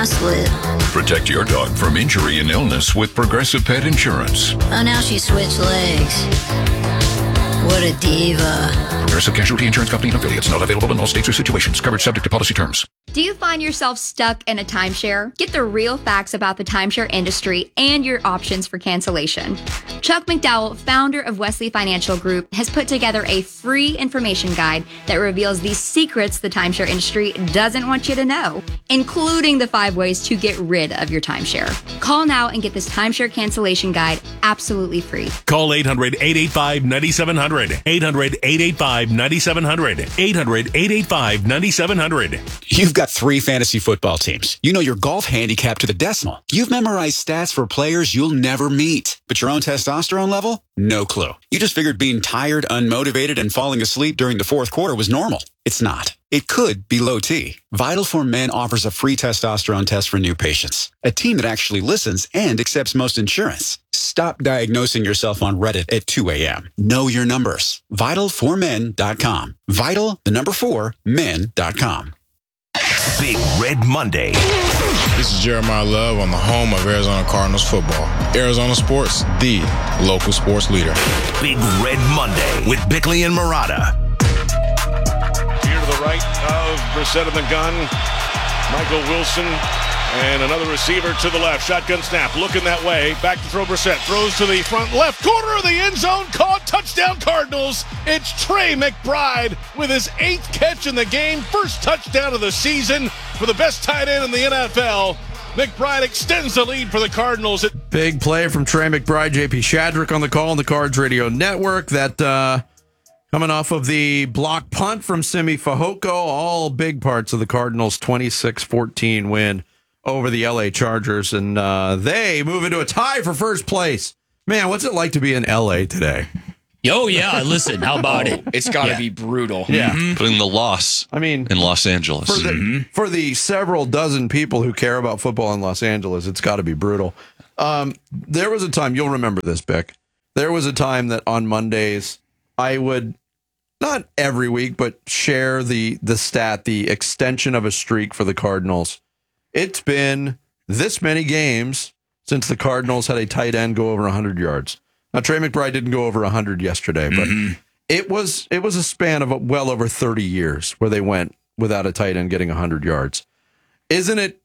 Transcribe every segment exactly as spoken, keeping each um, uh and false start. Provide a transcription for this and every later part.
ass lit. Protect your dog from injury and illness with Progressive Pet Insurance. Oh, now she switched legs. What a diva. Progressive Casualty Insurance Company and affiliates. Not available in all states or situations. Coverage subject to policy terms. Do you find yourself stuck in a timeshare? Get the real facts about the timeshare industry and your options for cancellation. Chuck McDowell, founder of Wesley Financial Group, has put together a free information guide that reveals the secrets the timeshare industry doesn't want you to know, including the five ways to get rid of your timeshare. Call now and get this timeshare cancellation guide absolutely free. Call eight hundred, eight eight five, nine seven zero zero. eight hundred, eight eight five, nine seven zero zero. eight hundred, eight eight five, nine seven zero zero. You've got three fantasy football teams. You know your golf handicap to the decimal. You've memorized stats for players you'll never meet. But your own testosterone level? No clue. You just figured being tired, unmotivated, and falling asleep during the fourth quarter was normal. It's not. It could be low T. Vital for Men offers a free testosterone test for new patients. A team that actually listens and accepts most insurance. Stop diagnosing yourself on Reddit at two a.m. Know your numbers. vital for men dot com. Vital, the number four, men dot com. Big Red Monday. This is Jeremiah Love on the home of Arizona Cardinals football. Arizona Sports, the local sports leader. Big Red Monday with Bickley and Murata. Here to the right of Brissett in the gun. Michael Wilson and another receiver to the left. Shotgun snap, looking that way. Back to throw Brissett. Throws to the front left corner of the end zone. Caught, touchdown Cardinals. It's Trey McBride with his eighth catch in the game. First touchdown of the season for the best tight end in the N F L. McBride extends the lead for the Cardinals. Big play from Trey McBride. J P Shadrick on the call on the Cards Radio Network. That uh, coming off of the block punt from Simi Fehoko. All big parts of the Cardinals' twenty-six fourteen win over the L A Chargers, and uh, they move into a tie for first place. Man, what's it like to be in L A today? Oh, yeah. Listen, how about it? It's got to yeah. be brutal. Yeah. Mm-hmm. Putting the loss I mean, in Los Angeles. For the, Mm-hmm. for the several dozen people who care about football in Los Angeles, it's got to be brutal. Um, there was a time, you'll remember this, Bick. There was a time that on Mondays, I would, not every week, but share the the stat, the extension of a streak for the Cardinals. It's been this many games since the Cardinals had a tight end go over one hundred yards. Now, Trey McBride didn't go over one hundred yesterday, but mm-hmm. it was it was a span of well over thirty years where they went without a tight end getting one hundred yards. Isn't it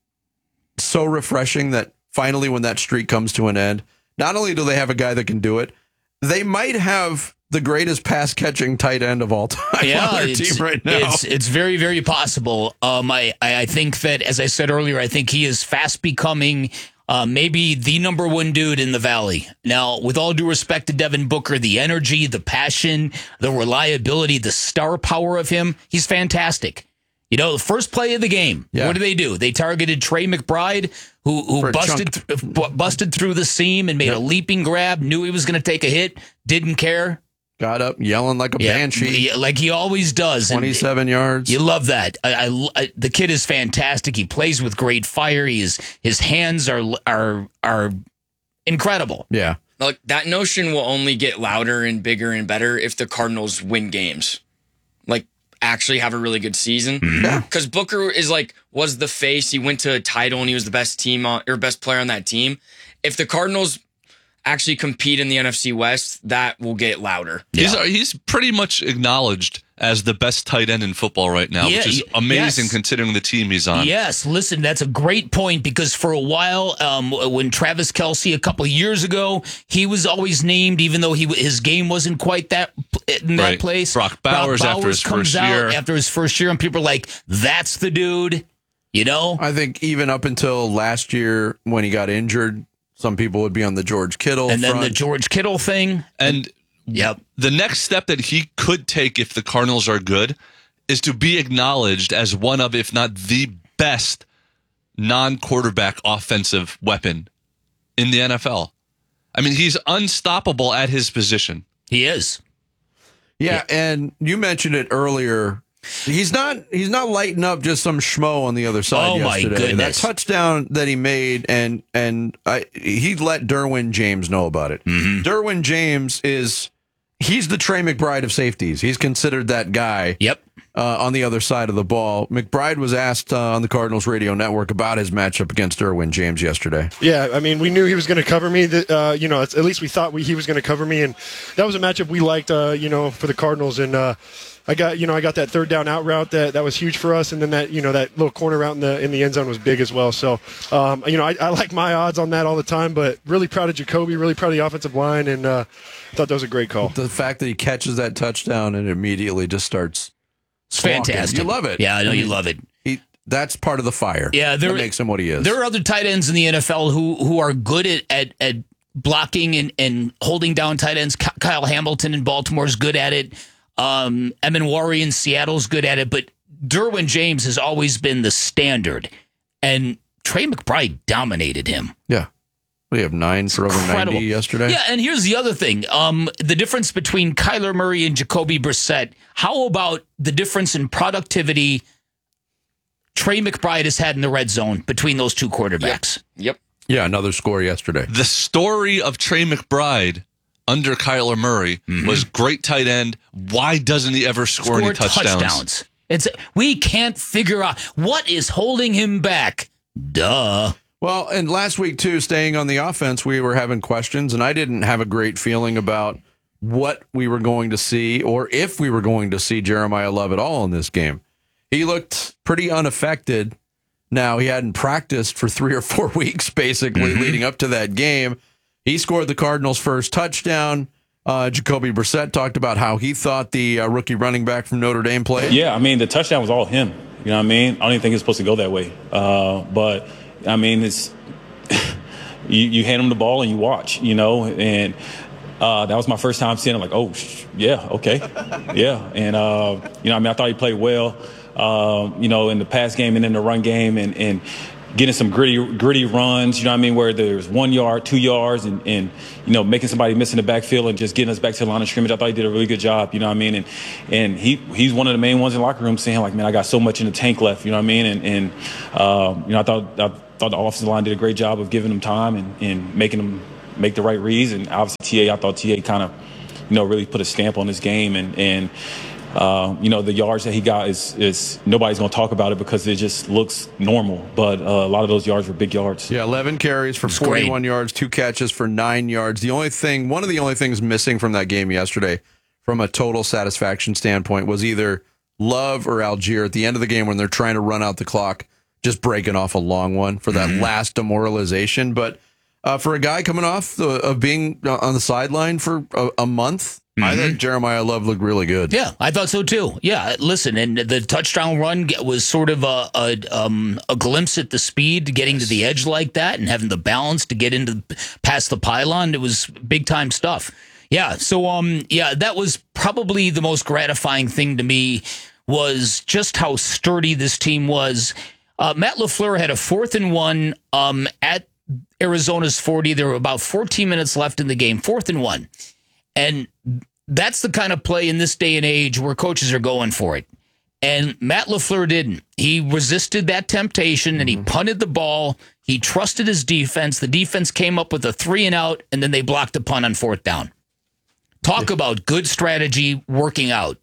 so refreshing that finally when that streak comes to an end, not only do they have a guy that can do it, they might have the greatest pass-catching tight end of all time yeah, on their it's, team right now. It's, it's very, very possible. Um, I, I think that, as I said earlier, I think he is fast becoming uh, maybe the number one dude in the Valley. Now, with all due respect to Devin Booker, the energy, the passion, the reliability, the star power of him, he's fantastic. You know, the first play of the game, yeah. What did they do? They targeted Trey McBride, who who busted th- busted through the seam and made yep. a leaping grab, knew he was going to take a hit, didn't care. Got up, yelling like a yeah, banshee. Like he always does. twenty-seven and yards. You love that. I, I, I, the kid is fantastic. He plays with great fire. He is, his hands are are are incredible. Yeah. Like that notion will only get louder and bigger and better if the Cardinals win games. Like actually have a really good season. Yeah. Because Booker is like was the face. He went to a title and he was the best team on, or best player on that team. If the Cardinals actually compete in the N F C West, that will get louder. He's yeah. he's pretty much acknowledged as the best tight end in football right now, yeah, which is amazing yes. considering the team he's on. Yes, listen, that's a great point because for a while, um, when Travis Kelce a couple of years ago, he was always named, even though he his game wasn't quite that in that right. place. Brock Bowers, Brock Bowers after his comes first out year. after his first year, and people are like, "That's the dude," you know. I think even up until last year when he got injured, some people would be on the George Kittle and front. then the George Kittle thing, and yep. The next step that he could take if the Cardinals are good is to be acknowledged as one of, if not the best non-quarterback offensive weapon in the N F L. I mean, he's unstoppable at his position. He is. Yeah, yeah. And you mentioned it earlier. He's not he's not lighting up just some schmo on the other side oh yesterday. My goodness. That touchdown that he made, and and I, he let Derwin James know about it. Mm-hmm. Derwin James is, he's the Trey McBride of safeties. He's considered that guy. Yep. uh, on the other side of the ball. McBride was asked uh, on the Cardinals radio network about his matchup against Derwin James yesterday. Yeah, I mean, we knew he was going to cover me. Uh, you know, at least we thought we, he was going to cover me, and that was a matchup we liked. Uh, you know, for the Cardinals, and uh, I got you know I got that third down out route that, that was huge for us, and then that you know that little corner route in the in the end zone was big as well. So, um, you know, I, I like my odds on that all the time, but really proud of Jacoby, really proud of the offensive line, and uh, thought that was a great call. The fact that he catches that touchdown and immediately just starts. It's fantastic. You love it. Yeah, I know you love it. He, that's part of the fire. Yeah, there, that makes him what he is. There are other tight ends in the N F L who who are good at at, at blocking and, and holding down tight ends. Kyle Hamilton in Baltimore is good at it. Um, Eminwari in Seattle's good at it. But Derwin James has always been the standard, and Trey McBride dominated him. Yeah. We have nine for over Incredible. ninety yesterday. Yeah, and here's the other thing. Um, the difference between Kyler Murray and Jacoby Brissett. How about the difference in productivity Trey McBride has had in the red zone between those two quarterbacks? Yep. yep. Yeah, another score yesterday. The story of Trey McBride under Kyler Murray mm-hmm. was great tight end. Why doesn't he ever score, score any touchdowns? touchdowns? It's we can't figure out what is holding him back. Duh. Well, and last week, too, staying on the offense, we were having questions, and I didn't have a great feeling about what we were going to see or if we were going to see Jeremiah Love at all in this game. He looked pretty unaffected. Now, he hadn't practiced for three or four weeks, basically, mm-hmm. leading up to that game. He scored the Cardinals' first touchdown. Uh, Jacoby Brissett talked about how he thought the uh, rookie running back from Notre Dame played. Yeah, I mean, the touchdown was all him. You know what I mean? I don't even think it's supposed to go that way. Uh, but... I mean, it's you, you hand him the ball and you watch, you know, and uh, that was my first time seeing him like, oh, sh- yeah, okay, yeah. And, uh, you know, I mean, I thought he played well, uh, you know, in the pass game and in the run game and, and getting some gritty gritty runs, you know what I mean, where there's one yard, two yards, and, and you know, making somebody miss in the backfield and just getting us back to the line of scrimmage. I thought he did a really good job, you know what I mean? And and he he's one of the main ones in the locker room saying, like, man, I got so much in the tank left, you know what I mean? And, and um, you know, I thought I thought the offensive line did a great job of giving him time and, and making him make the right reads. And obviously T A, I thought T A kind of, you know, really put a stamp on his game. And, and uh, you know, the yards that he got is, is nobody's going to talk about it because it just looks normal. But uh, a lot of those yards were big yards. Yeah, eleven carries for forty-one great. yards, two catches for nine yards. The only thing, one of the only things missing from that game yesterday from a total satisfaction standpoint was either Love or Algier at the end of the game when they're trying to run out the clock, just breaking off a long one for that mm-hmm. last demoralization. But uh, for a guy coming off the, of being on the sideline for a, a month, mm-hmm. I think Jeremiah Love looked really good. Yeah, I thought so too. Yeah, listen, and the touchdown run was sort of a a, um, a glimpse at the speed, getting to the edge like that and having the balance to get into past the pylon. It was big time stuff. Yeah, so um, yeah, that was probably the most gratifying thing to me was just how sturdy this team was. Uh, Matt LaFleur had a fourth and one um, at Arizona's forty. There were about fourteen minutes left in the game, fourth and one. And that's the kind of play in this day and age where coaches are going for it. And Matt LaFleur didn't. He resisted that temptation and he punted the ball. He trusted his defense. The defense came up with a three and out, and then they blocked the punt on fourth down. Talk about good strategy working out.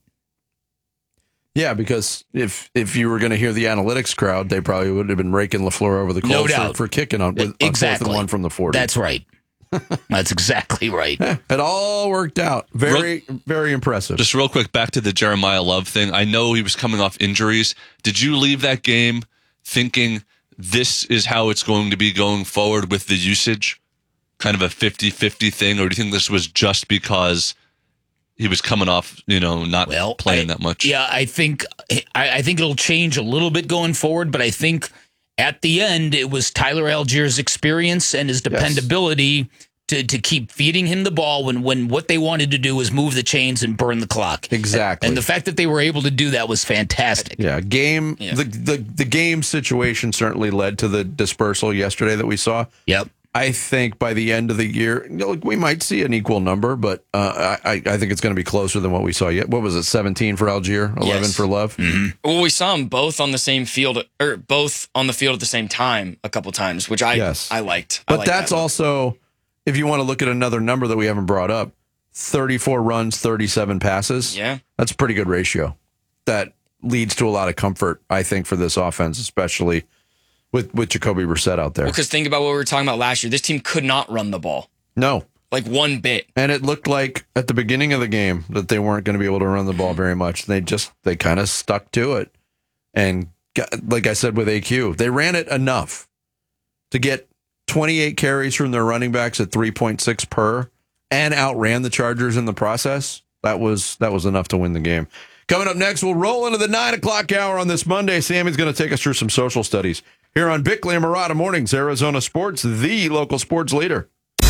Yeah, because if if you were going to hear the analytics crowd, they probably would have been raking LaFleur over the coals no doubt. For, for kicking on, with, exactly. on fourth and one from the forty. That's right. That's exactly right. It all worked out. Very, real, very impressive. Just real quick, back to the Jeremiah Love thing. I know he was coming off injuries. Did you leave that game thinking this is how it's going to be going forward with the usage? Kind of a fifty-fifty thing? Or do you think this was just because he was coming off, you know, not well, playing I, that much? Yeah, I think I, I think it'll change a little bit going forward, but I think at the end it was Tyler Allgeier's experience and his dependability yes. to, to keep feeding him the ball when, when what they wanted to do was move the chains and burn the clock. Exactly. And the fact that they were able to do that was fantastic. Yeah, game yeah. The, the the game situation certainly led to the dispersal yesterday that we saw. Yep. I think by the end of the year, you know, we might see an equal number, but uh, I, I think it's going to be closer than what we saw yet. What was it, seventeen for Algier, eleven yes. for Love? Mm-hmm. Well, we saw them both on the same field, or both on the field at the same time a couple times, which I yes. I liked. But I liked that's that also, if you want to look at another number that we haven't brought up, thirty-four runs, thirty-seven passes. Yeah. That's a pretty good ratio. That leads to a lot of comfort, I think, for this offense, especially with, with Jacoby Brissett out there. Because think about what we were talking about last year. This team could not run the ball. No. Like one bit. And it looked like at the beginning of the game that they weren't going to be able to run the ball very much. They just, they kind of stuck to it. And got, like I said with A Q, they ran it enough to get twenty-eight carries from their running backs at three point six per and outran the Chargers in the process. That was that was enough to win the game. Coming up next, we'll roll into the nine o'clock hour on this Monday. Sammy's going to take us through some social studies here on Bickley and Marotta Mornings, Arizona Sports, the local sports leader.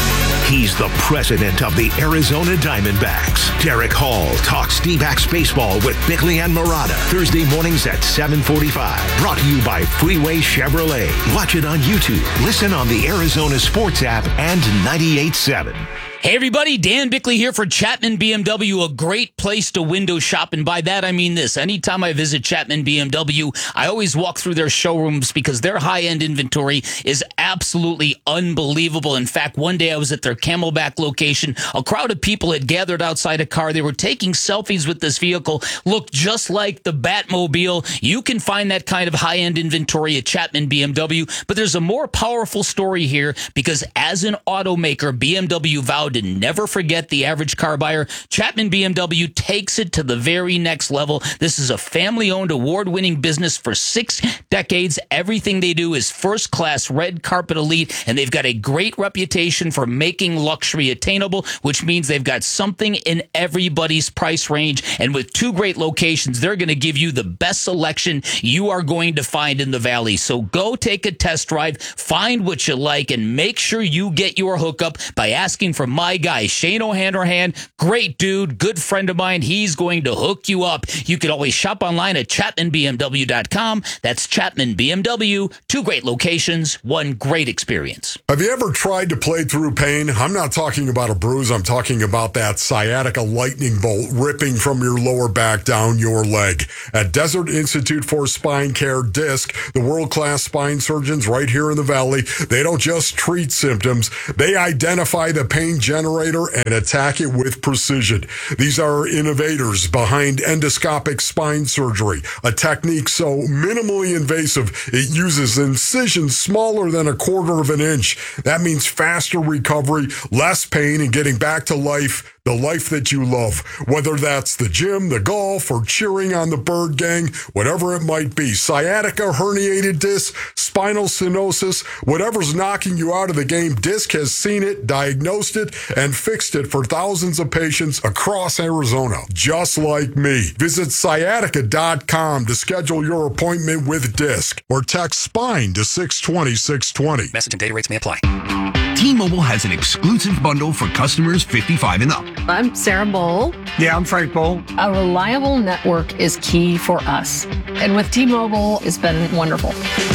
He's the president of the Arizona Diamondbacks. Derek Hall talks D-backs baseball with Bickley and Marotta. Thursday mornings at seven forty-five. Brought to you by Freeway Chevrolet. Watch it on YouTube. Listen on the Arizona Sports app and ninety-eight point seven. Hey everybody, Dan Bickley here for Chapman B M W, a great place to window shop. And by that I mean this. Anytime I visit Chapman B M W, I always walk through their showrooms because their high-end inventory is absolutely unbelievable. In fact, one day I was at their Camelback location. A crowd of people had gathered outside a car. They were taking selfies with this vehicle. Looked just like the Batmobile. You can find that kind of high-end inventory at Chapman B M W. But there's a more powerful story here because as an automaker, B M W vowed to never forget the average car buyer. Chapman B M W takes it to the very next level. This is a family-owned, award-winning business for six decades. Everything they do is first-class red carpet elite, and they've got a great reputation for making luxury attainable, which means they've got something in everybody's price range. And with two great locations, they're going to give you the best selection you are going to find in the Valley. So go take a test drive, find what you like, and make sure you get your hookup by asking for my guy, Shane O'Hanrahan. Great dude, good friend of mine. He's going to hook you up. You can always shop online at chapman b m w dot com. That's Chapman B M W. Two great locations, one great experience. Have you ever tried to play through pain? I'm not talking about a bruise. I'm talking about that sciatica lightning bolt ripping from your lower back down your leg. At Desert Institute for Spine Care, DISC, the world-class spine surgeons right here in the Valley, they don't just treat symptoms. They identify the pain generator and attack it with precision. These are innovators behind endoscopic spine surgery, a technique so minimally invasive it uses incisions smaller than a quarter of an inch. That means faster recovery, less pain, and getting back to life, the life that you love. Whether that's the gym, the golf, or cheering on the Bird Gang, whatever it might be. Sciatica, herniated disc, spinal stenosis, whatever's knocking you out of the game, DISC has seen it, diagnosed it, and fixed it for thousands of patients across Arizona, just like me. Visit sciatica dot com to schedule your appointment with DISC or text SPINE to six twenty, six twenty. Message and data rates may apply. T-Mobile has an exclusive bundle for customers fifty-five and up. I'm Sarah Bowl. Yeah, I'm Frank Bowl. A reliable network is key for us. And with T-Mobile, it's been wonderful.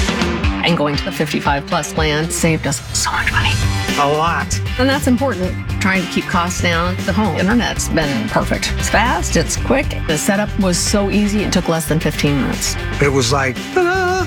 And going to the fifty-five plus plan saved us so much money. A lot. And that's important. Trying to keep costs down. The home internet's been perfect. It's fast, it's quick. The setup was so easy, it took less than fifteen minutes. It was like, ta-da!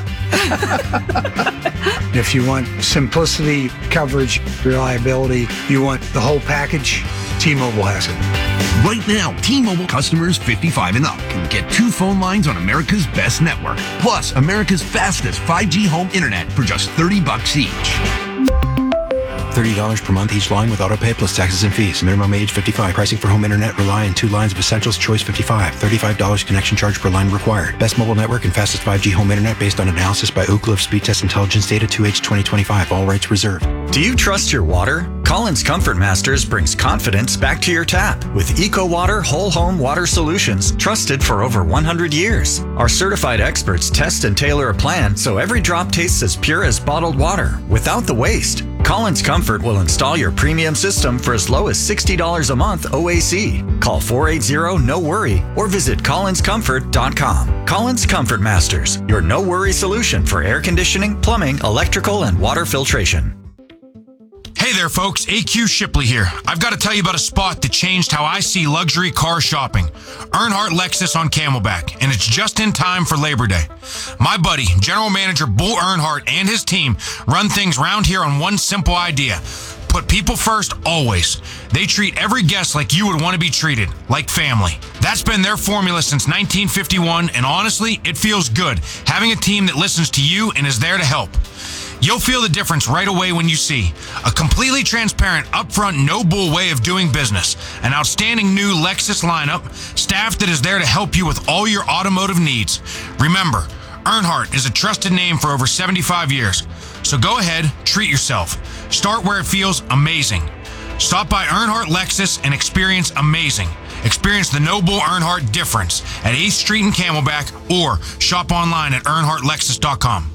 If you want simplicity, coverage, reliability, you want the whole package, T-Mobile has it. Right now, T-Mobile customers fifty-five and up can get two phone lines on America's best network, plus America's fastest five G home internet for just thirty bucks each. thirty dollars per month each line with autopay plus taxes and fees. Minimum age fifty-five. Pricing for home internet rely on two lines of Essentials Choice fifty-five. thirty-five dollars connection charge per line required. Best mobile network and fastest five G home internet based on analysis by Ookla of Speed Test Intelligence Data two H twenty twenty-five. All rights reserved. Do you trust your water? Collins Comfort Masters brings confidence back to your tap with EcoWater Whole Home Water Solutions, trusted for over one hundred years. Our certified experts test and tailor a plan so every drop tastes as pure as bottled water without the waste. Collins Comfort will install your premium system for as low as sixty dollars a month O A C. Call four eight zero, no worry or visit collins comfort dot com. Collins Comfort Masters, your no-worry solution for air conditioning, plumbing, electrical, and water filtration. Hey there, folks. A Q Shipley here. I've got to tell you about a spot that changed how I see luxury car shopping. Earnhardt Lexus on Camelback, and it's just in time for Labor Day. My buddy, General Manager Bull Earnhardt, and his team run things round here on one simple idea. put people first always. They treat every guest like you would want to be treated, like family. That's been their formula since nineteen fifty-one, and honestly, it feels good having a team that listens to you and is there to help. You'll feel the difference right away when you see a completely transparent, upfront, no bull way of doing business, an outstanding new Lexus lineup, staff that is there to help you with all your automotive needs. Remember, Earnhardt is a trusted name for over seventy-five years. So go ahead, treat yourself. Start where it feels amazing. Stop by Earnhardt Lexus and experience amazing. Experience the No Bull Earnhardt difference at eighth Street in Camelback or shop online at earnhardt lexus dot com.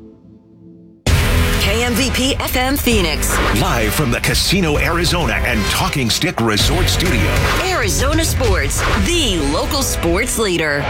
K M V P F M Phoenix. Live from the Casino Arizona and Talking Stick Resort Studio. Arizona Sports, the local sports leader.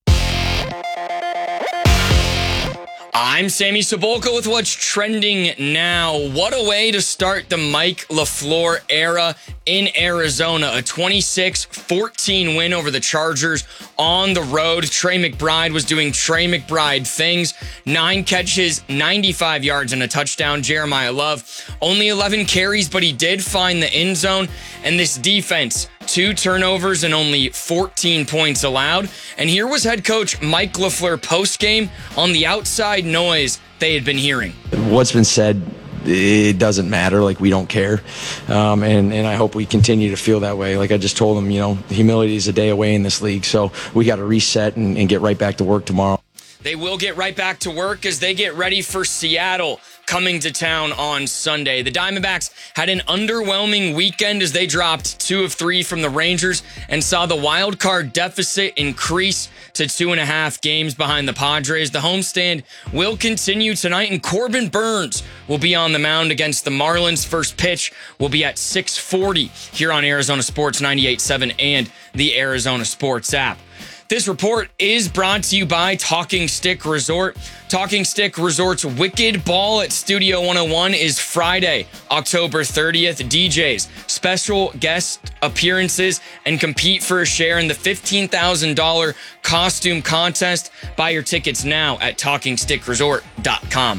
I'm Sammy Sabolka with what's trending now. What a way to start the Mike LaFleur era in Arizona. A twenty-six fourteen win over the Chargers on the road. Trey McBride was doing Trey McBride things. Nine catches, ninety-five yards, and a touchdown. Jeremiah Love, only eleven carries, but he did find the end zone. And this defense, two turnovers and only fourteen points allowed. And here was head coach Mike LaFleur post-game on the outside noise they had been hearing. What's been said, it doesn't matter. Like, we don't care. Um, and, and I hope we continue to feel that way. Like I just told them, you know, humility is a day away in this league. So we got to reset and, and get right back to work tomorrow. They will get right back to work as they get ready for Seattle coming to town on Sunday. The Diamondbacks had an underwhelming weekend as they dropped two of three from the Rangers and saw the wild card deficit increase to two and a half games behind the Padres. The homestand will continue tonight, and Corbin Burns will be on the mound against the Marlins. First pitch will be at six forty here on Arizona Sports ninety-eight point seven and the Arizona Sports app. This report is brought to you by Talking Stick Resort. Talking Stick Resort's Wicked Ball at Studio one oh one is Friday, October thirtieth. D Js, special guest appearances, and compete for a share in the fifteen thousand dollars costume contest. Buy your tickets now at talking stick resort dot com.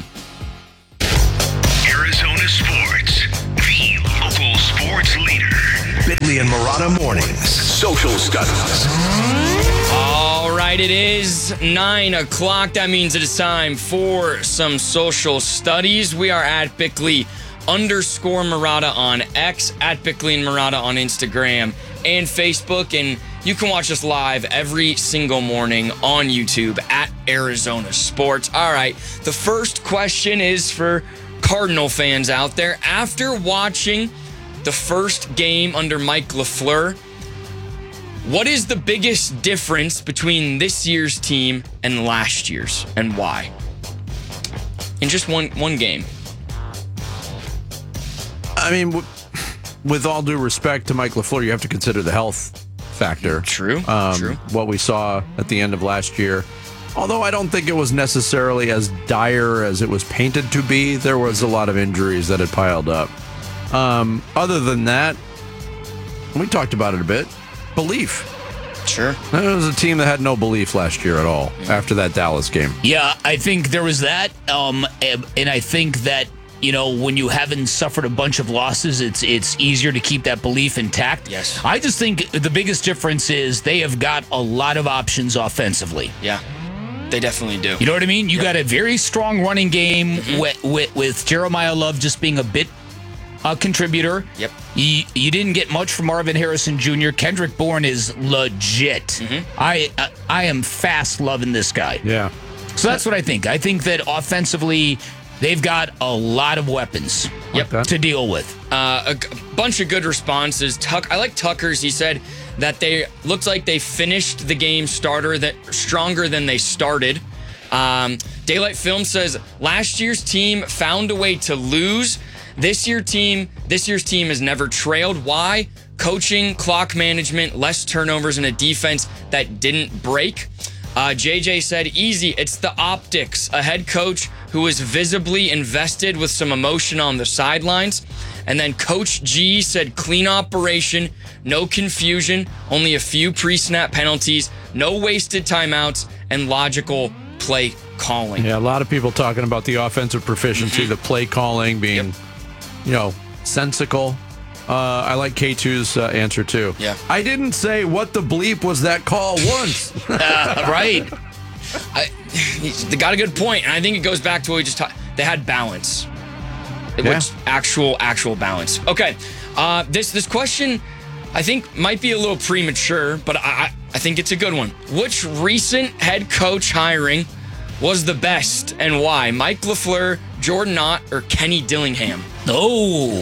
Arizona Sports, the local sports leader. Bickley and Murata Mornings. Social Studies. All right, it is nine o'clock. That means it is time for some social studies. We are at Bickley underscore Murata on X, at Bickley and Murata on Instagram and Facebook. And you can watch us live every single morning on YouTube at Arizona Sports. All right, the first question is for Cardinal fans out there. After watching the first game under Mike LaFleur, what is the biggest difference between this year's team and last year's, and why? In just one one game. I mean, w- with all due respect to Mike LaFleur, you have to consider the health factor. True, um, true. What we saw at the end of last year. Although I don't think it was necessarily as dire as it was painted to be, there was a lot of injuries that had piled up. Um, other than that, we talked about it a bit. Belief. Sure. It was a team that had no belief last year at all after that Dallas game. Yeah, I think there was that. Um, and, and I think that, you know, when you haven't suffered a bunch of losses, it's it's easier to keep that belief intact. Yes. I just think the biggest difference is they have got a lot of options offensively. Yeah, they definitely do. You know what I mean? You Yep. got a very strong running game Mm-hmm. with, with, with Jeremiah Love just being a bit a contributor. Yep. You, you didn't get much from Marvin Harrison Junior Kendrick Bourne is legit. Mm-hmm. I, I I am fast loving this guy. Yeah. So that's what I think. I think that offensively, they've got a lot of weapons Yep. to deal with. Uh, a g- bunch of good responses. Tuck, I like Tucker's. He said that they looked like they finished the game starter that stronger than they started. Um, Daylight Film says last year's team found a way to lose. This year team, this year's team has never trailed. Why? Coaching, clock management, less turnovers, and a defense that didn't break. Uh, J J said, easy, it's the optics. A head coach who is visibly invested with some emotion on the sidelines. And then Coach G said, clean operation, no confusion, only a few pre-snap penalties, no wasted timeouts, and logical play calling. Yeah, a lot of people talking about the offensive proficiency, the play calling being, Yep. you know, sensical. Uh, I like K two's uh, answer too. Yeah. I didn't say what the bleep was that call once. uh, right. I, they got a good point, and I think it goes back to what we just talked. They had balance, Yeah. which actual actual balance. Okay, uh, this this question I think might be a little premature, but I I think it's a good one. Which recent head coach hiring was the best and why? Mike LaFleur, Jordan Knott, or Kenny Dillingham? Oh,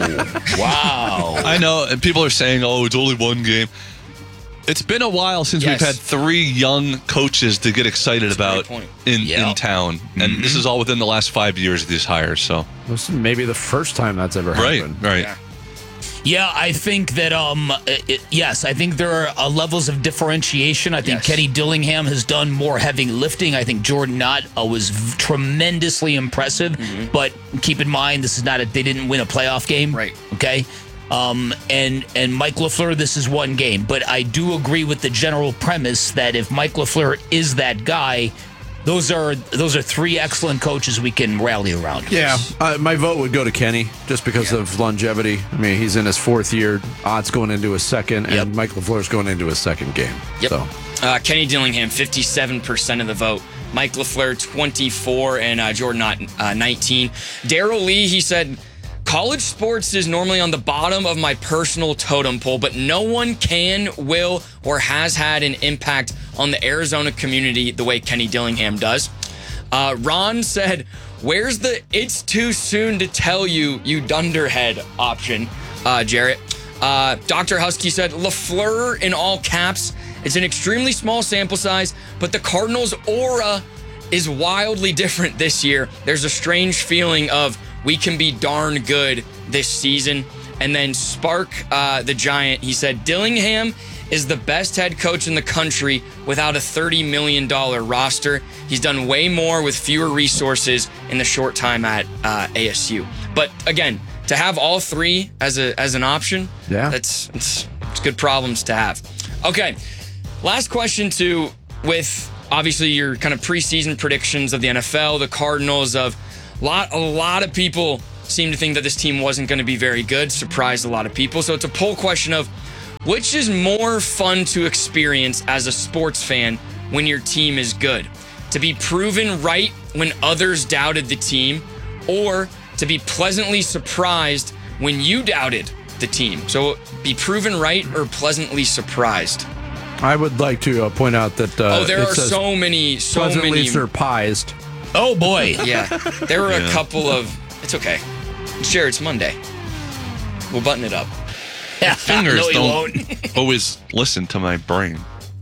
wow. I know, and people are saying, oh, it's only one game. It's been a while since Yes. we've had three young coaches to get excited about point. in, Yeah. in town. And Mm-hmm. this is all within the last five years of these hires. So This is maybe the first time that's ever Right, happened. right. Yeah. Yeah, I think that, um, it, yes, I think there are uh, levels of differentiation. I think Yes. Kenny Dillingham has done more heavy lifting. I think Jordan Knott uh, was v- tremendously impressive. Mm-hmm. But keep in mind, this is not a, they didn't win a playoff game. Right. Okay. Um, and, and Mike LaFleur, this is one game. But I do agree with the general premise that if Mike LaFleur is that guy, those are those are three excellent coaches we can rally around. Yeah, uh, my vote would go to Kenny just because Yeah. of longevity. I mean, he's in his fourth year. Ott's going into his second, Yep. and Mike LaFleur's going into his second game. Yep. So, Uh, Kenny Dillingham, fifty-seven percent of the vote. Mike LaFleur, twenty-four, and uh, Jordan Knott, uh, nineteen. Daryl Lee, he said, college sports is normally on the bottom of my personal totem pole, but no one can, will, or has had an impact on the Arizona community the way Kenny Dillingham does. Uh, Ron said, where's the it's too soon to tell you, you dunderhead option, uh, Jarrett? Uh, Doctor Husky said, LaFleur in all caps. It's an extremely small sample size, but the Cardinals' aura is wildly different this year. There's a strange feeling of we can be darn good this season. And then Spark, uh, the Giant, he said, Dillingham is the best head coach in the country without a thirty million dollars roster. He's done way more with fewer resources in the short time at uh, A S U. But again, to have all three as a as an option, Yeah. that's it's, it's good problems to have. Okay, last question too, with obviously your kind of preseason predictions of the N F L, the Cardinals, of lot a lot of people seem to think that this team wasn't going to be very good, surprised a lot of people. So it's a poll question of which is more fun to experience as a sports fan when your team is good? To be proven right when others doubted the team, or to be pleasantly surprised when you doubted the team? So be proven right or pleasantly surprised? I would like to uh, point out that uh, oh, there it are says so many, so pleasantly many. surprised. Oh, boy. Yeah, there were Yeah. a couple of. It's okay. Sure, it's Monday. We'll button it up. Fingers No, he don't won't. always listen to my brain.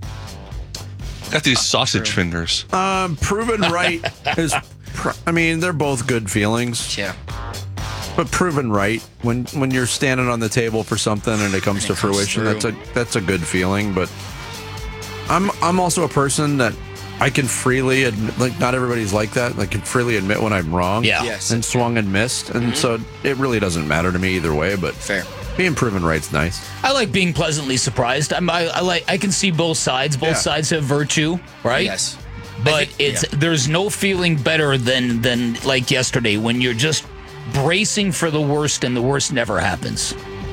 Got these sausage fingers. Um, proven right is, pr- I mean, they're both good feelings. Yeah. But proven right when when you're standing on the table for something and it comes And to it comes fruition, through. that's a that's a good feeling. But I'm I'm also a person that I can freely admit, like not everybody's like that. I can freely admit when I'm wrong. Yeah. Yes. And swung and missed, and so it really doesn't matter to me either way. But Fair. being proven right's nice. I like being pleasantly surprised. I'm, I, I like. I can see both sides. Both Yeah. sides have virtue, right? Yes. But think- it's there's no feeling better than than like yesterday when you're just bracing for the worst and the worst never happens.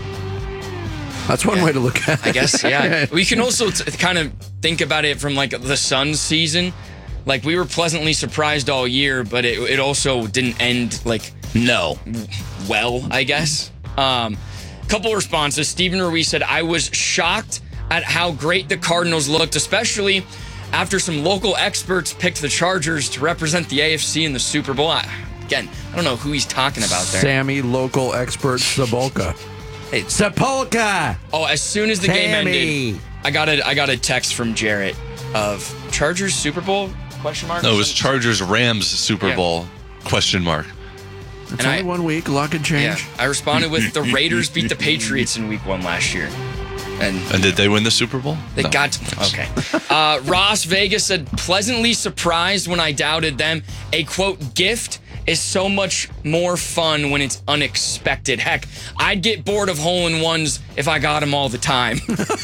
That's one Yeah. way to look at it. I guess, yeah. We can also t- kind of think about it from like the Suns season. Like we were pleasantly surprised all year, but it, it also didn't end like No. well, I guess. Um, couple responses. Stephen Ruiz said, I was shocked at how great the Cardinals looked, especially after some local experts picked the Chargers to represent the A F C in the Super Bowl. I, again, I don't know who he's talking about there. Sammy, local expert Sepulka. Hey, Sepulka. Oh, as soon as the game Sammy. ended, I got a I got a text from Jarrett of Chargers Super Bowl question mark. No, it was Chargers Rams Super Yeah. Bowl question mark. It's And only I- one week. Luck and Yeah, change. I responded with the Raiders beat the Patriots in Week One last year, and And did they win the Super Bowl? they No. got okay. Uh, Ross Vegas said pleasantly surprised when I doubted them. A quote gift is so much more fun when it's unexpected. Heck, I'd get bored of hole-in-ones if I got them all the time.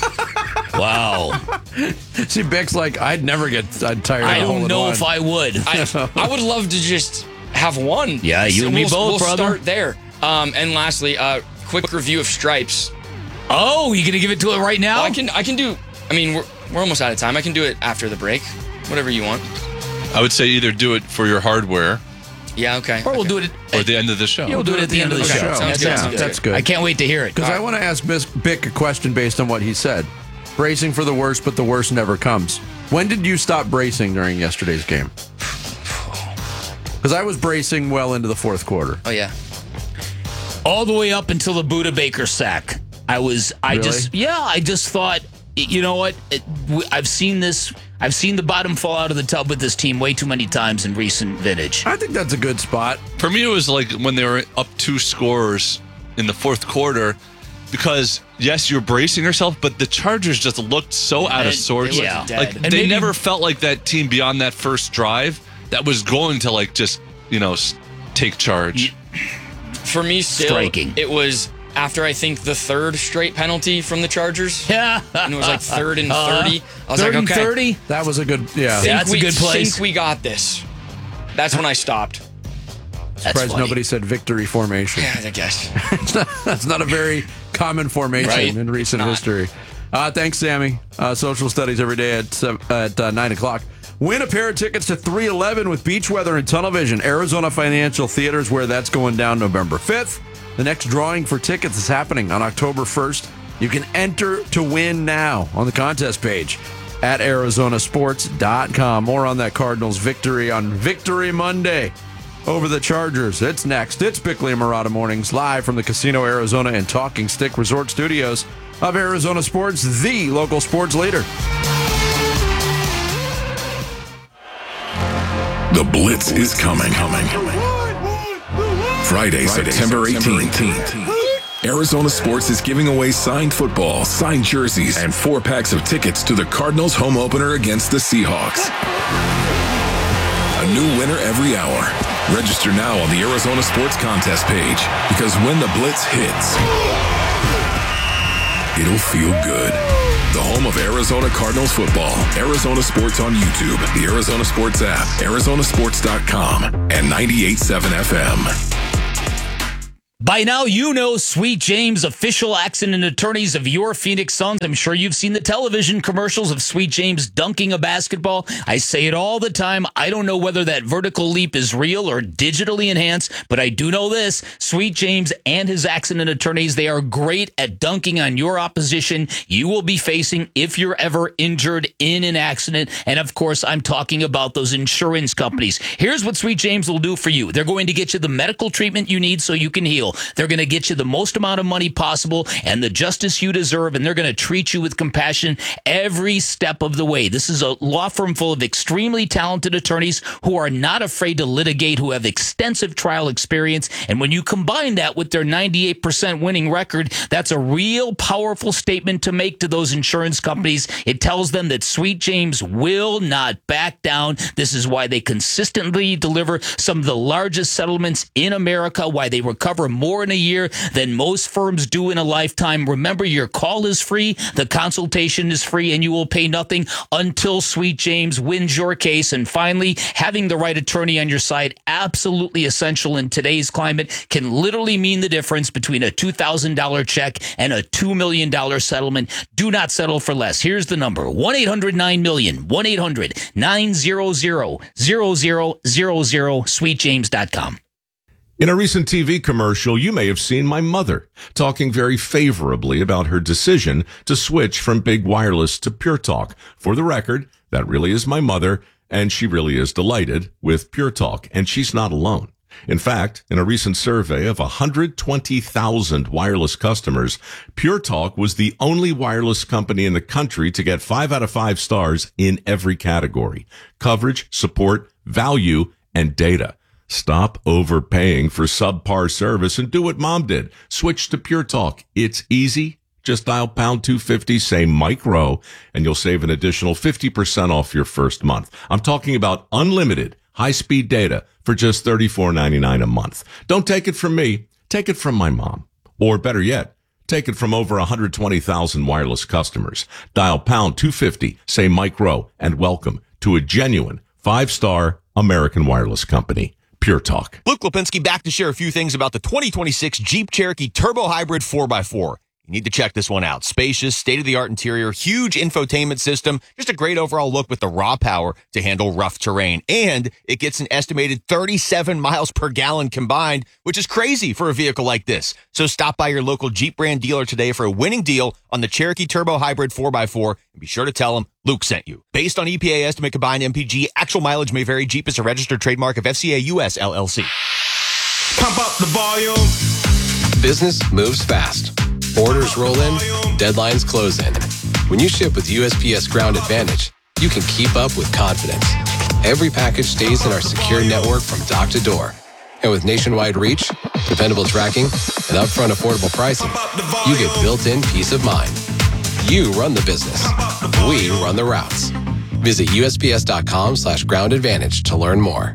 Wow. See, Beck's like, I'd never get I'd tired I of don't holding know on. if I would. I, I would love to just have one. Yeah, you and me we'll, both, we'll brother. start there. Um, and lastly, uh, quick review of Stripes. Oh, you gonna give it to it right now? Well, I can. I can do. I mean, we're we're almost out of time. I can do it after the break. Whatever you want. I would say either do it for your hardware. Yeah. Okay. Or we'll do it or at the end of the show. Yeah, we'll do it at the end of the Okay. show. Sounds good. Yeah, That's good. I can't wait to hear it. Because I want to ask Miss Bick a question based on what he said. Bracing for the worst, but the worst never comes. When did you stop bracing during yesterday's game? Because I was bracing well into the fourth quarter. Oh, yeah. All the way up until the Buda Baker sack. I was, I Really? just, yeah, I just thought, you know what? It, I've seen this, I've seen the bottom fall out of the tub with this team way too many times in recent vintage. I think that's a good spot. For me, it was like when they were up two scores in the fourth quarter, because yes, you're bracing yourself, but the Chargers just looked so out of And- sorts. they looked Like dead. they And maybe- never felt like that team beyond that first drive that was going to like just you know s- take charge. For me, still, Striking. it was after I think the third straight penalty from the Chargers. Yeah, and it was like third and Uh-huh. thirty. I was Third like, and okay, thirty? That was a good, yeah. think that's a we, good place. Think we got this. That's when I stopped. Surprised funny. nobody said victory formation. Yeah, I guess. It's not- That's not a very common formation Right. in recent Not. history. Uh, thanks, Sammy. Uh, social studies every day at seven, at uh, nine o'clock. Win a pair of tickets to three eleven with beach weather and tunnel vision. Arizona Financial Theaters, where that's going down November fifth. The next drawing for tickets is happening on October first. You can enter to win now on the contest page at Arizona Sports dot com. More on that Cardinals victory on Victory Monday over the Chargers. It's next. It's Bickley and Murata Mornings, live from the Casino Arizona and Talking Stick Resort Studios of Arizona Sports, the local sports leader. The Blitz is coming. coming. Friday, September eighteenth. Arizona Sports is giving away signed football, signed jerseys, and four packs of tickets to the Cardinals home opener against the Seahawks. A new winner every hour. Register now on the Arizona Sports contest page, because when the Blitz hits, it'll feel good. The home of Arizona Cardinals football. Arizona Sports on YouTube, the Arizona Sports app, Arizona Sports dot com, and ninety-eight point seven F M. By now, you know Sweet James, official accident attorneys of your Phoenix Suns. I'm sure you've seen the television commercials of Sweet James dunking a basketball. I say it all the time. I don't know whether that vertical leap is real or digitally enhanced, but I do know this. Sweet James and his accident attorneys, they are great at dunking on your opposition you will be facing if you're ever injured in an accident. And of course, I'm talking about those insurance companies. Here's what Sweet James will do for you. They're going to get you the medical treatment you need so you can heal. They're going to get you the most amount of money possible and the justice you deserve, and they're going to treat you with compassion every step of the way. This is a law firm full of extremely talented attorneys who are not afraid to litigate, who have extensive trial experience, and when you combine that with their ninety-eight percent winning record, that's a real powerful statement to make to those insurance companies. It tells them that Sweet James will not back down. This is why they consistently deliver some of the largest settlements in America, why they recover more in a year than most firms do in a lifetime. Remember, your call is free, the consultation is free, and you will pay nothing until Sweet James wins your case. And finally, having the right attorney on your side, absolutely essential in today's climate, can literally mean the difference between a two thousand dollars check and a two million dollars settlement. Do not settle for less. Here's the number: one eight hundred nine million, one eight hundred nine hundred zero zero zero zero zero, sweet james dot com. In a recent T V commercial, you may have seen my mother talking very favorably about her decision to switch from Big Wireless to Pure Talk. For the record, that really is my mother, and she really is delighted with Pure Talk, and she's not alone. In fact, in a recent survey of one hundred twenty thousand wireless customers, Pure Talk was the only wireless company in the country to get five out of five stars in every category: coverage, support, value, and data. Stop overpaying for subpar service and do what Mom did. Switch to Pure Talk. It's easy. Just dial pound two fifty, say Mike Rowe, and you'll save an additional fifty percent off your first month. I'm talking about unlimited high-speed data for just thirty-four ninety-nine a month. Don't take it from me. Take it from my mom. Or better yet, take it from over one hundred twenty thousand wireless customers. Dial pound two fifty, say Mike Rowe, and welcome to a genuine five-star American wireless company. Pure Talk. Luke Lipinski back to share a few things about the twenty twenty-six Jeep Cherokee Turbo Hybrid four by four. You need to check this one out. Spacious, state-of-the-art interior, huge infotainment system, just a great overall look with the raw power to handle rough terrain. And it gets an estimated thirty-seven miles per gallon combined, which is crazy for a vehicle like this. So stop by your local Jeep brand dealer today for a winning deal on the Cherokee Turbo Hybrid four by four, and be sure to tell them Luke sent you. Based on E P A estimate combined M P G, actual mileage may vary. Jeep is a registered trademark of F C A U S L L C. Pump up the volume. Business moves fast. Orders roll in, deadlines close in. When you ship with U S P S Ground Advantage, you can keep up with confidence. Every package stays in our secure network from dock to door. And with nationwide reach, dependable tracking, and upfront affordable pricing, you get built-in peace of mind. You run the business. We run the routes. Visit U S P S dot com slash ground advantage to learn more.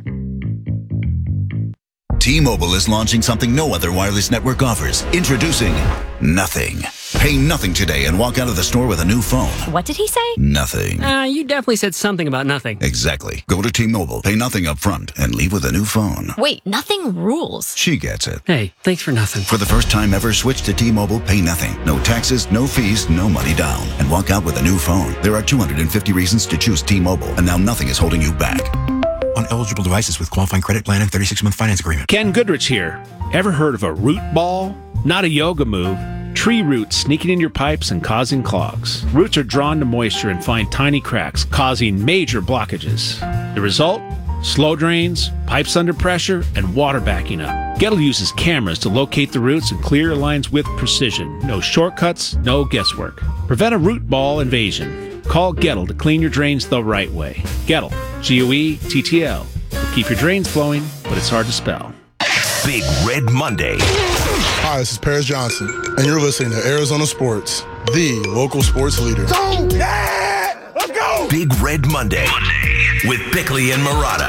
T-Mobile is launching something no other wireless network offers. Introducing Nothing. Pay nothing today and walk out of the store with a new phone. What did he say? Nothing. Uh, you definitely said something about nothing. Exactly. Go to T-Mobile, pay nothing up front, and leave with a new phone. Wait, nothing rules. She gets it. Hey, thanks for nothing. For the first time ever, switch to T-Mobile, pay nothing. No taxes, no fees, no money down. And walk out with a new phone. There are two hundred fifty reasons to choose T-Mobile, and now nothing is holding you back. On eligible devices with qualifying credit plan and thirty-six month finance agreement. Ken Goodrich here. Ever heard of a root ball? Not a yoga move. Tree roots sneaking in your pipes and causing clogs. Roots are drawn to moisture and find tiny cracks, causing major blockages. The result? Slow drains, pipes under pressure, and water backing up. Gettle uses cameras to locate the roots and clear your lines with precision. No shortcuts, no guesswork. Prevent a root ball invasion. Call Gettle to clean your drains the right way. Gettle, G O E T T L. Will keep your drains flowing, but it's hard to spell. Big Red Monday. Hi, this is Paris Johnson, and you're listening to Arizona Sports, the local sports leader. Go! Yeah! Let's go! Big Red Monday, Monday. With Bickley and Murata.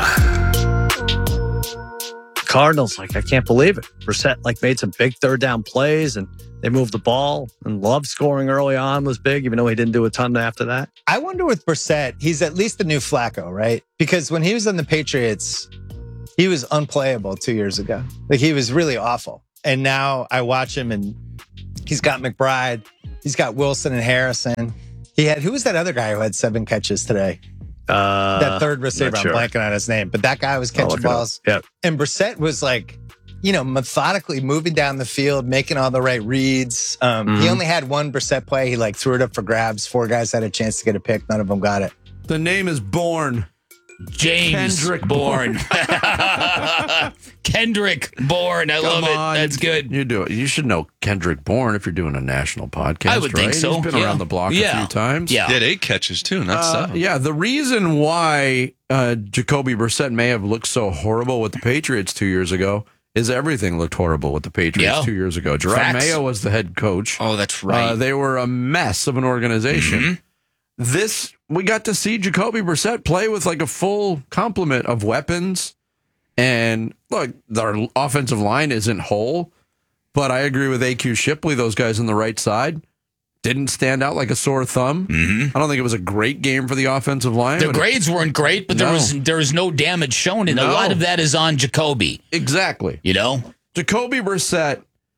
Cardinals, like, I can't believe it. Brissett, like, made some big third down plays, and they moved the ball, and Love scoring early on was big, even though he didn't do a ton after that. I wonder with Brissett, he's at least the new Flacco, right? Because when he was on the Patriots, he was unplayable two years ago. Like, he was really awful. And now I watch him, and he's got McBride. He's got Wilson and Harrison. He had, who was that other guy who had seven catches today? Uh, that third receiver, sure. I'm blanking on his name. But that guy was catching balls. Yeah. And Brissett was like, you know, methodically moving down the field, making all the right reads. Um, Mm-hmm. He only had one Brissett play. He like threw it up for grabs. Four guys had a chance to get a pick. None of them got it. The name is Bourne. James Kendrick Bourne. Kendrick Bourne. I Come love it. on. That's good. You do it. You should know Kendrick Bourne if you're doing a national podcast. I would think right? so. He's been Yeah. around the block Yeah. a few times. Yeah. He had eight catches too, not Uh, seven. yeah, the reason why uh, Jacoby Brissett may have looked so horrible with the Patriots two years ago is everything looked horrible with the Patriots Yeah. two years ago. Gerard Facts. Mayo was the head coach. Oh, that's right. Uh, they were a mess of an organization. Mm-hmm. This, we got to see Jacoby Brissett play with like a full complement of weapons. And look, their offensive line isn't whole, but I agree with A Q Shipley. Those guys on the right side didn't stand out like a sore thumb. Mm-hmm. I don't think it was a great game for the offensive line. The but grades weren't great, but there No. was there was no damage shown, and a No. lot of that is on Jacoby. Exactly. You know? Jacoby Brissett,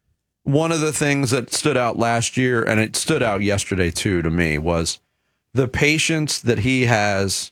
one of the things that stood out last year, and it stood out yesterday too to me, was the patience that he has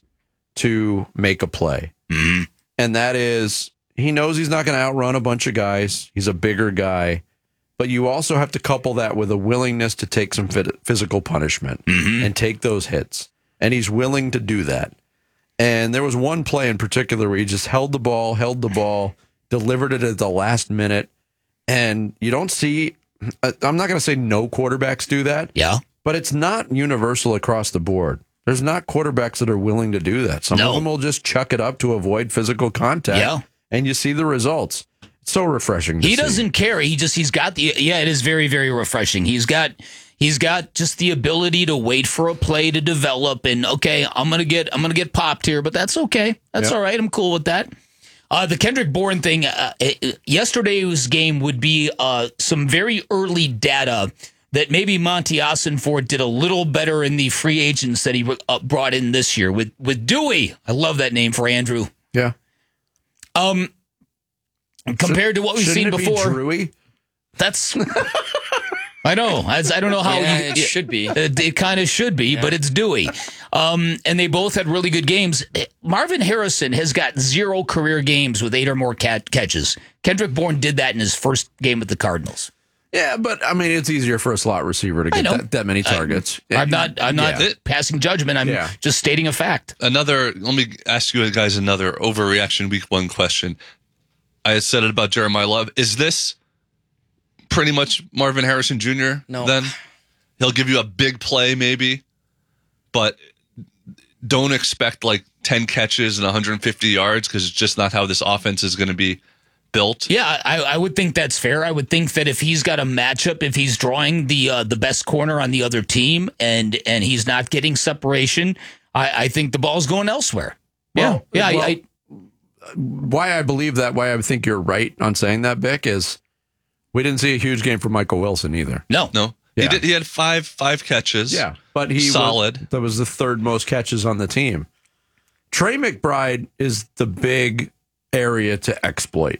to make a play. Mm-hmm. And that is, he knows he's not going to outrun a bunch of guys. He's a bigger guy. But you also have to couple that with a willingness to take some fit- physical punishment Mm-hmm. and take those hits. And he's willing to do that. And there was one play in particular where he just held the ball, held the ball, delivered it at the last minute. And you don't see, I'm not going to say no quarterbacks do that. Yeah. But it's not universal across the board. There's not quarterbacks that are willing to do that. Some No. of them will just chuck it up to avoid physical contact. Yeah. And you see the results. It's so refreshing to He see. doesn't care. He just he's got the yeah, it is very, very refreshing. He's got he's got just the ability to wait for a play to develop and okay, I'm gonna get I'm gonna get popped here, but that's okay. That's Yep. all right. I'm cool with that. Uh, the Kendrick Bourne thing, uh, it, yesterday's game would be uh, some very early data that maybe Monty Ossenford did a little better in the free agents that he uh, brought in this year with with Dewey. I love that name for Andrew. Yeah. Um, compared to what we've seen Shouldn't it before. Be Drewy? That's. I know. I, I don't know how yeah, you, it should be. It, it kind of should be, yeah. but it's Dewey. Um, and they both had really good games. Marvin Harrison has got zero career games with eight or more cat catches. Kendrick Bourne did that in his first game with the Cardinals. Yeah, but I mean, it's easier for a slot receiver to get that, that many targets. I, I'm not. I'm not Yeah. passing judgment. I'm Yeah. just stating a fact. Another, let me ask you guys another overreaction week one question. I had said it about Jeremiah Love. Is this pretty much Marvin Harrison Junior No. then? He'll give you a big play maybe, but don't expect like ten catches and one hundred fifty yards because it's just not how this offense is going to be built. Yeah, I, I would think that's fair. I would think that if he's got a matchup, if he's drawing the uh, the best corner on the other team and and he's not getting separation, I, I think the ball's going elsewhere. Well, yeah, yeah. well, I, I, why I believe that, why I think you're right on saying that, Bick, is we didn't see a huge game from Michael Wilson either. No, no. Yeah. He did. He had five five catches. Yeah, but he solid. Was, that was the third most catches on the team. Trey McBride is the big area to exploit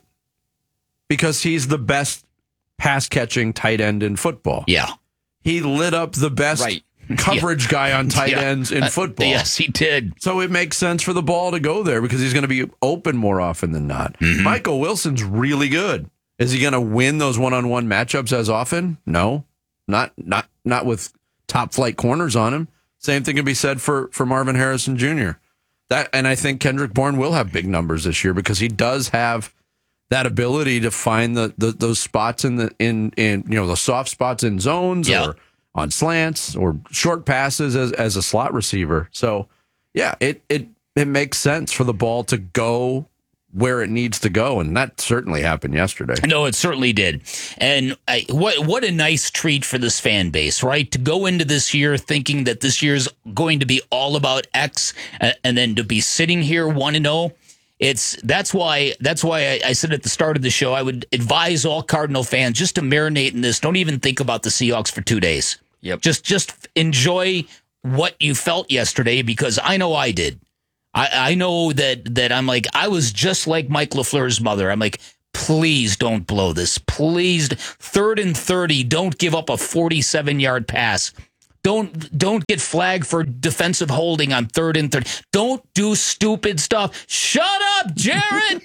because he's the best pass catching tight end in football. Yeah, he lit up the best right. coverage yeah. guy on tight yeah. ends in uh, football. Yes, he did. So it makes sense for the ball to go there because he's going to be open more often than not. Mm-hmm. Michael Wilson's really good. Is he going to win those one-on-one matchups as often? No, not not not with top flight corners on him. Same thing can be said for for Marvin Harrison Junior That, and I think Kendrick Bourne will have big numbers this year because he does have that ability to find the, the those spots in the in in you know the soft spots in zones yeah. or on slants or short passes as as a slot receiver. So yeah, it it it makes sense for the ball to go where it needs to go, and that certainly happened yesterday. No, it certainly did. And I, what what a nice treat for this fan base, right? To go into this year thinking that this year's going to be all about X, and, and then to be sitting here one and zero. It's that's why that's why I, I said at the start of the show I would advise all Cardinal fans just to marinate in this. Don't even think about the Seahawks for two days. Yep. Just just enjoy what you felt yesterday because I know I did. I, I know that that I'm like, I was just like Mike LaFleur's mother. I'm like, please don't blow this. Please, third and thirty, don't give up a forty-seven yard pass. Don't don't get flagged for defensive holding on third and thirty. Don't do stupid stuff. Shut up, Jared.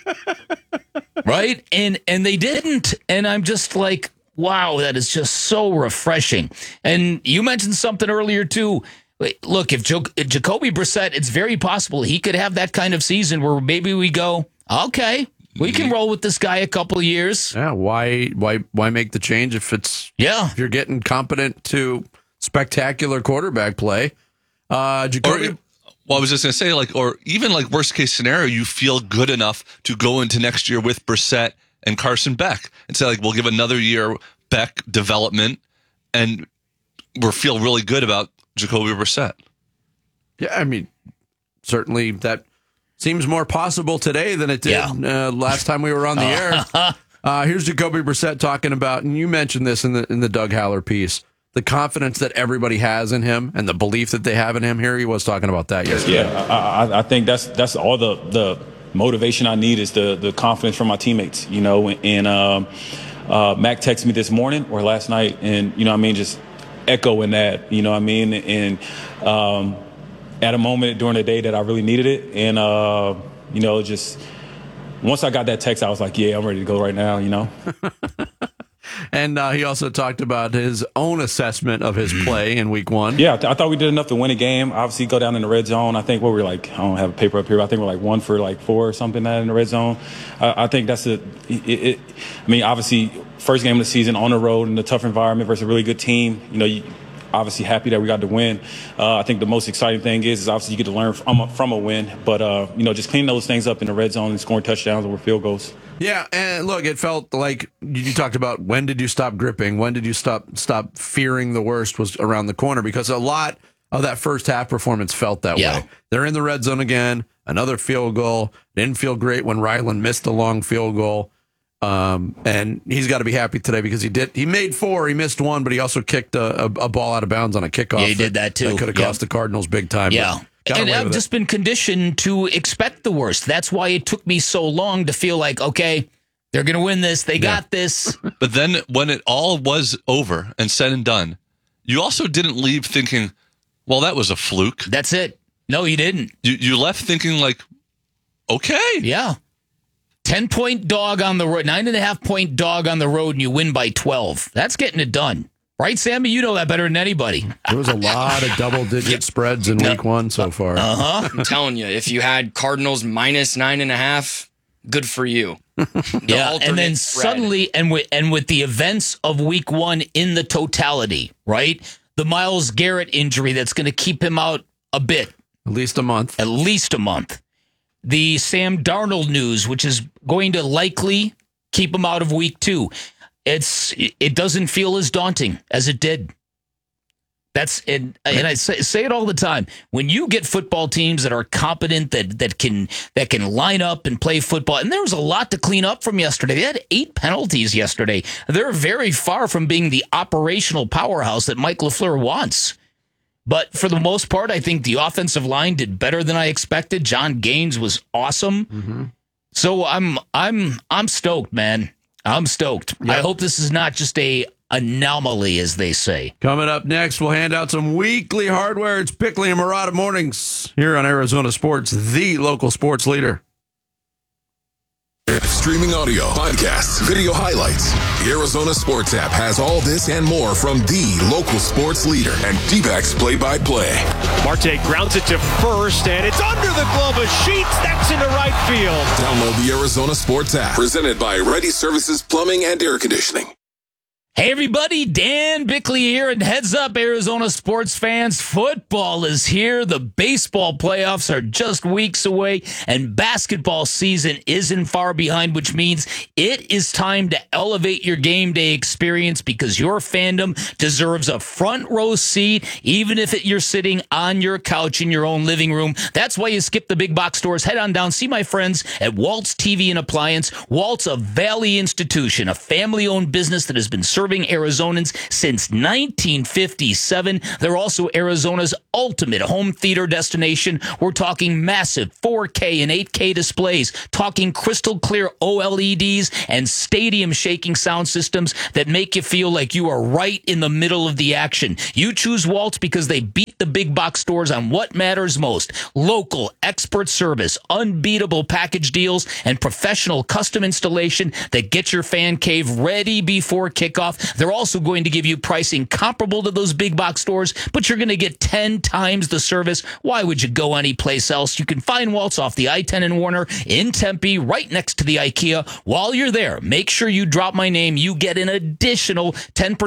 Right? And and they didn't. And I'm just like, wow, that is just so refreshing. And you mentioned something earlier too. Look, if, jo- if Jacoby Brissett, it's very possible he could have that kind of season where maybe we go, okay, we can roll with this guy a couple of years. Yeah, why why why make the change if it's yeah if you're getting competent to spectacular quarterback play? Uh, Jacoby. Or, well, I was just gonna say, like, or even like worst case scenario, you feel good enough to go into next year with Brissett and Carson Beck and say, like, we'll give another year Beck development, and we feel really good about Jacoby Brissett. Yeah, I mean, certainly that seems more possible today than it did yeah. uh, last time we were on the air. Uh, here's Jacoby Brissett talking about, and you mentioned this in the in the Doug Haller piece, the confidence that everybody has in him and the belief that they have in him. Here he was talking about that yesterday. Yeah, I, I think that's that's all the the motivation I need is the the confidence from my teammates. You know, and um, uh, Mac texted me this morning or last night, and you know, what I mean, just echoing that, you know what I mean? And um, at a moment during the day that I really needed it. And, uh, you know, just once I got that text, I was like, yeah, I'm ready to go right now, you know? And uh, he also talked about his own assessment of his play in week one. Yeah, I, th- I thought we did enough to win a game. Obviously, go down in the red zone. I think what we were like, I don't have a paper up here, but I think we're like one for like four or something that in the red zone. Uh, I think that's a, it, it, I mean, obviously, first game of the season on the road in a tough environment versus a really good team. You know, you, obviously happy that we got to win. Uh, I think the most exciting thing is, is obviously you get to learn from a, from a win, but uh, you know, just clean those things up in the red zone and scoring touchdowns or field goals. Yeah, and look, it felt like you talked about when did you stop gripping, when did you stop stop fearing the worst was around the corner, because a lot of that first half performance felt that Yeah. way. They're in the red zone again, another field goal. Didn't feel great when Ryland missed a long field goal. Um, and he's got to be happy today because he did. He made four. He missed one, but he also kicked a, a, a ball out of bounds on a kickoff. Yeah, he did that too. That could have Yep. cost the Cardinals big time. Yeah. Got And away I've with just it. been conditioned to expect the worst. That's why it took me so long to feel like, okay, They're going to win this. They Yeah. got this. But then when it all was over and said and done, you also didn't leave thinking, well, that was a fluke. That's it. No, you didn't. You you left thinking like, okay. Yeah. ten-point dog on the road, nine and a half point dog on the road, and you win by twelve. That's getting it done. Right, Sammy? You know that better than anybody. There was a lot of double-digit spreads in week one so far. Uh-huh. I'm telling you, if you had Cardinals minus nine and a half, good for you. The Yeah, and alternate then spread. suddenly, and with and with the events of week one in the totality, right? The Myles Garrett injury that's going to keep him out a bit. At least a month. At least a month. The Sam Darnold news, which is going to likely keep him out of week two. It's it doesn't feel as daunting as it did. That's and and I say, say it all the time. When you get football teams that are competent, that that can that can line up and play football, and there was a lot to clean up from yesterday. They had eight penalties yesterday. They're very far from being the operational powerhouse that Mike LaFleur wants. But for the most part, I think the offensive line did better than I expected. John Gaines was awesome. Mm-hmm. So I'm I'm I'm stoked, man. I'm stoked. Yep. I hope this is not just a anomaly, as they say. Coming up next, we'll hand out some weekly hardware. It's Bickley and Murata Mornings here on Arizona Sports, the local sports leader. Streaming audio, podcasts, video highlights. The Arizona Sports app has all this and more from the local sports leader and D-backs play-by-play. Marte grounds it to first, and it's under the glove of Sheets. That's into right field. Download the Arizona Sports app, presented by Ready Services Plumbing and Air Conditioning. Hey, everybody, Dan Bickley here, and heads up, Arizona sports fans, football is here. The baseball playoffs are just weeks away, and basketball season isn't far behind, which means it is time to elevate your game day experience because your fandom deserves a front row seat, even if it, you're sitting on your couch in your own living room. That's why you skip the big box stores. Head on down, see my friends at Waltz T V and Appliance. Waltz, a Valley institution, a family-owned business that has been serving Serving Arizonans since nineteen fifty-seven. They're also Arizona's ultimate home theater destination. We're talking massive four K and eight K displays, talking crystal clear O L E Ds and stadium shaking sound systems that make you feel like you are right in the middle of the action. You choose Waltz because they beat the big box stores on what matters most: local expert service, unbeatable package deals, and professional custom installation that gets your fan cave ready before kickoff. They're also going to give you pricing comparable to those big box stores, but you're going to get ten times the service. Why would you go anyplace else? You can find Waltz off the I ten in Warner in Tempe, right next to the IKEA. While you're there, make sure you drop my name. You get an additional ten percent